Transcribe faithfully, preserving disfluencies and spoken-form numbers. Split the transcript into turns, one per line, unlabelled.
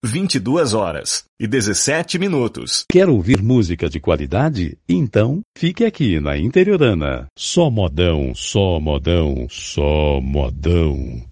vinte e duas horas e dezessete minutos.
Quer ouvir música de qualidade? Então, fique aqui na Interiorana. Só modão, só modão, só modão.